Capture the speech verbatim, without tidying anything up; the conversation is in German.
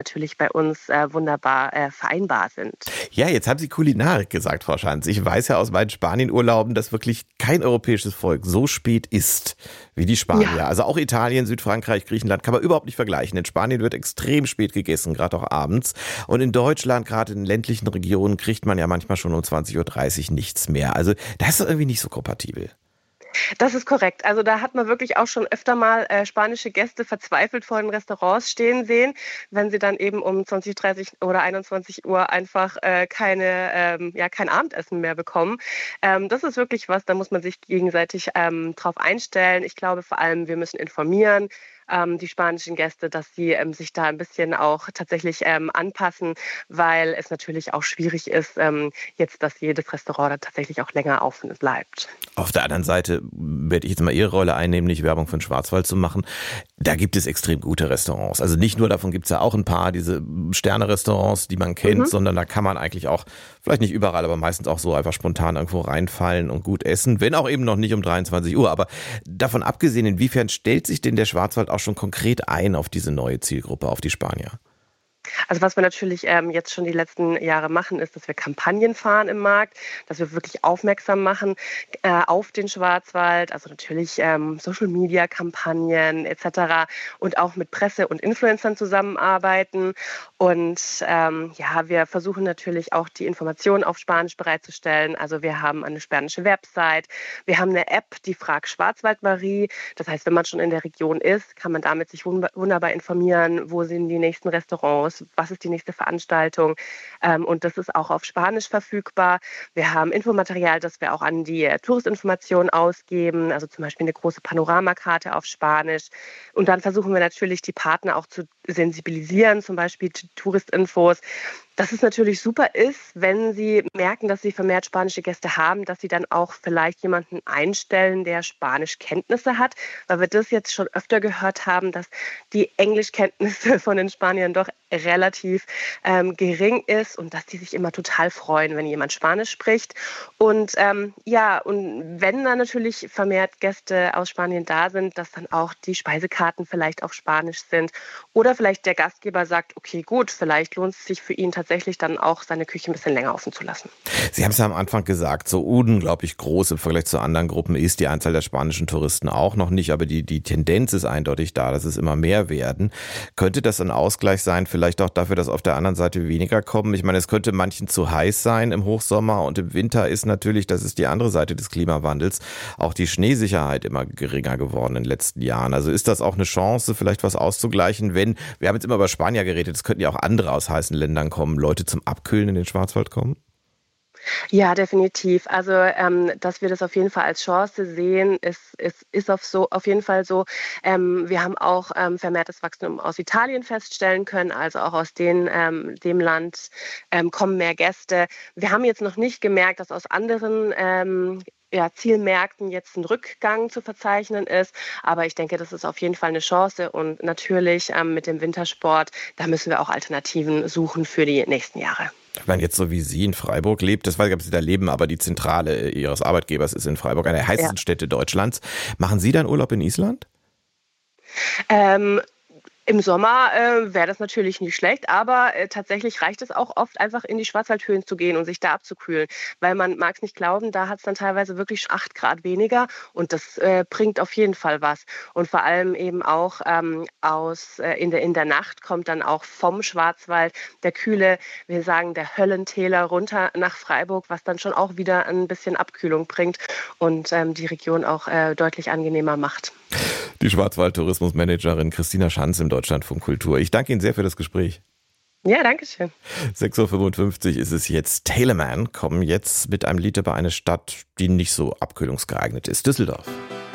natürlich bei uns äh, wunderbar äh, vereinbar sind. Ja, jetzt haben Sie Kulinarik gesagt, Frau Schanz. Ich weiß ja aus meinen Spanienurlauben, dass wirklich kein europäisches Volk so spät isst wie die Spanier. Ja. Also auch Italien, Südfrankreich, Griechenland kann man überhaupt nicht vergleichen. In Spanien wird extrem spät gegessen, gerade auch abends. Und in Deutschland, gerade in ländlichen Regionen, kriegt man ja manchmal schon um zwanzig Uhr dreißig nichts mehr. Also das ist irgendwie nicht so kompatibel. Das ist korrekt. Also da hat man wirklich auch schon öfter mal äh, spanische Gäste verzweifelt vor den Restaurants stehen sehen, wenn sie dann eben um zwanzig, dreißig oder einundzwanzig Uhr einfach äh, keine, ähm, ja, kein Abendessen mehr bekommen. Ähm, das ist wirklich was, da muss man sich gegenseitig ähm, drauf einstellen. Ich glaube vor allem, wir müssen informieren, ähm, die spanischen Gäste, dass sie ähm, sich da ein bisschen auch tatsächlich ähm, anpassen, weil es natürlich auch schwierig ist, ähm, jetzt, dass jedes Restaurant da tatsächlich auch länger offen bleibt. Auf der anderen Seite werde ich jetzt mal Ihre Rolle einnehmen, nicht Werbung für den Schwarzwald zu machen. Da gibt es extrem gute Restaurants. Also nicht nur davon gibt es ja auch ein paar, diese Sterne-Restaurants, die man kennt, mhm. sondern da kann man eigentlich auch, vielleicht nicht überall, aber meistens auch so einfach spontan irgendwo reinfallen und gut essen, wenn auch eben noch nicht um dreiundzwanzig Uhr. Aber davon abgesehen, inwiefern stellt sich denn der Schwarzwald auch schon konkret ein auf diese neue Zielgruppe, auf die Spanier? Also was wir natürlich ähm, jetzt schon die letzten Jahre machen, ist, dass wir Kampagnen fahren im Markt, dass wir wirklich aufmerksam machen äh, auf den Schwarzwald, also natürlich ähm, Social-Media-Kampagnen et cetera und auch mit Presse und Influencern zusammenarbeiten. Und ähm, ja, wir versuchen natürlich auch die Informationen auf Spanisch bereitzustellen. Also wir haben eine spanische Website, wir haben eine App, die Frag Schwarzwald Marie. Das heißt, wenn man schon in der Region ist, kann man damit sich wunderbar informieren, wo sind die nächsten Restaurants, was ist die nächste Veranstaltung, ähm, und das ist auch auf Spanisch verfügbar. Wir haben Infomaterial, das wir auch an die äh, Touristinformationen ausgeben, also zum Beispiel eine große Panoramakarte auf Spanisch. Und dann versuchen wir natürlich, die Partner auch zu sensibilisieren, zum Beispiel Touristinfos. Dass es natürlich super ist, wenn Sie merken, dass Sie vermehrt spanische Gäste haben, dass Sie dann auch vielleicht jemanden einstellen, der Spanischkenntnisse hat, weil wir das jetzt schon öfter gehört haben, dass die Englischkenntnisse von den Spaniern doch relativ ähm, gering ist und dass die sich immer total freuen, wenn jemand Spanisch spricht. Und ähm, ja, und wenn dann natürlich vermehrt Gäste aus Spanien da sind, dass dann auch die Speisekarten vielleicht auf Spanisch sind oder vielleicht der Gastgeber sagt, okay, gut, vielleicht lohnt es sich für ihn tatsächlich tatsächlich dann auch seine Küche ein bisschen länger offen zu lassen. Sie haben es ja am Anfang gesagt, so unglaublich groß im Vergleich zu anderen Gruppen ist die Anzahl der spanischen Touristen auch noch nicht, aber die, die Tendenz ist eindeutig da, dass es immer mehr werden. Könnte das ein Ausgleich sein, vielleicht auch dafür, dass auf der anderen Seite weniger kommen? Ich meine, es könnte manchen zu heiß sein im Hochsommer und im Winter ist natürlich, das ist die andere Seite des Klimawandels, auch die Schneesicherheit immer geringer geworden in den letzten Jahren. Also ist das auch eine Chance, vielleicht was auszugleichen, wenn, wir haben jetzt immer über Spanier geredet, es könnten ja auch andere aus heißen Ländern kommen, Leute zum Abkühlen in den Schwarzwald kommen? Ja, definitiv. Also, ähm, dass wir das auf jeden Fall als Chance sehen, ist, ist, ist auf, so, auf jeden Fall so. Ähm, wir haben auch ähm, vermehrtes Wachstum aus Italien feststellen können, also auch aus den, ähm, dem Land ähm, kommen mehr Gäste. Wir haben jetzt noch nicht gemerkt, dass aus anderen ähm, ja, Zielmärkten jetzt ein Rückgang zu verzeichnen ist. Aber ich denke, das ist auf jeden Fall eine Chance. Und natürlich ähm, mit dem Wintersport, da müssen wir auch Alternativen suchen für die nächsten Jahre. Ich meine, jetzt so wie Sie in Freiburg lebt, das weiß ich, ob Sie da leben, aber die Zentrale Ihres Arbeitgebers ist in Freiburg, eine der heißesten ja. Städte Deutschlands. Machen Sie dann Urlaub in Island? Ähm, Im Sommer äh, wäre das natürlich nicht schlecht, aber äh, tatsächlich reicht es auch oft, einfach in die Schwarzwaldhöhen zu gehen und sich da abzukühlen. Weil man mag es nicht glauben, da hat es dann teilweise wirklich acht Grad weniger und das äh, bringt auf jeden Fall was. Und vor allem eben auch ähm, aus äh, in, der, in der Nacht kommt dann auch vom Schwarzwald der kühle, wir sagen der Höllentäler runter nach Freiburg, was dann schon auch wieder ein bisschen Abkühlung bringt und ähm, die Region auch äh, deutlich angenehmer macht. Die Schwarzwald-Tourismusmanagerin Christina Schanz im Deutschlandfunk Kultur. Ich danke Ihnen sehr für das Gespräch. Ja, danke schön. sechs Uhr fünfundfünfzig ist es jetzt. Telemann kommen jetzt mit einem Lied über eine Stadt, die nicht so abkühlungsgeeignet ist. Düsseldorf.